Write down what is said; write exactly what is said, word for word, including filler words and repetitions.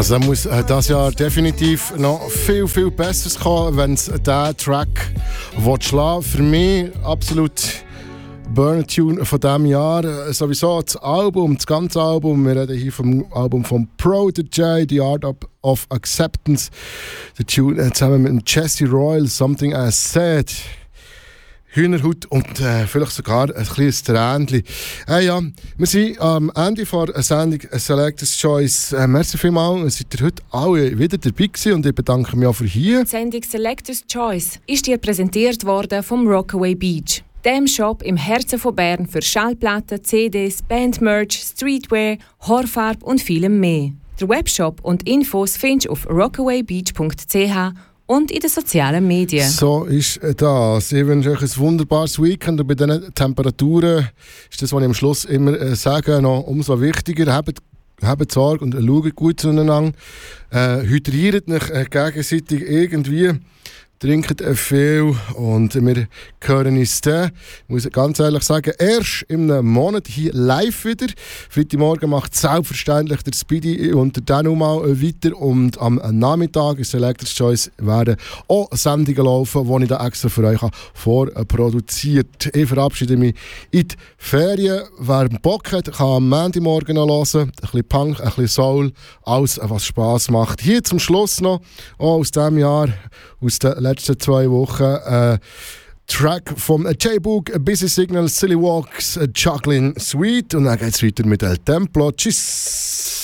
Also da muss äh, das Jahr definitiv noch viel, viel Besseres kommen, wenn es diesen Track schlagen. Für mich absolut Burner-Tune von diesem Jahr. Äh, sowieso das Album, das ganze Album. Wir reden hier vom Album von Prodigy, The Art of Acceptance. Der Tune äh, zusammen mit Jesse Royal, Something I Said. Hühnerhaut und äh, vielleicht sogar ein kleines Tränchen. Äh, ja, wir sind am Ende der Sendung Selector's Choice. Äh, merci vielmals, seid ihr heute alle wieder dabei gewesen und ich bedanke mich auch für hier. Die Sendung Selector's Choice ist dir präsentiert worden vom Rockaway Beach, dem Shop im Herzen von Bern für Schallplatten, C Ds, Bandmerch, Streetwear, Haarfarbe und vielem mehr. Der Webshop und Infos findest du auf rockaway beach punkt c h und in den sozialen Medien. So ist das. Ich wünsche euch ein wunderbares Weekend und bei diesen Temperaturen ist das, was ich am Schluss immer äh, sage, noch umso wichtiger. Habt, habt Sorge und schaut gut zueinander. Äh, hydriert euch äh, gegenseitig irgendwie. Trinkt viel und wir hören uns dann, ich muss ganz ehrlich sagen, erst in einem Monat hier live wieder. Freitagmorgen macht selbstverständlich der Speedy unter dann mal weiter und am Nachmittag in Selector's Choice werden auch Sendungen laufen, die ich da extra für euch vorproduziert habe. Ich verabschiede mich in die Ferien. Wer Bock hat, kann am Montagmorgen noch hören. Ein bisschen Punk, ein bisschen Soul, alles, was Spass macht. Hier zum Schluss noch, auch aus diesem Jahr, aus den letzten zwei Wochen, äh, Track vom J-Book, Busy Signal, Silly Walks, Juggling Suite und dann geht es weiter mit El Templo. Tschüss!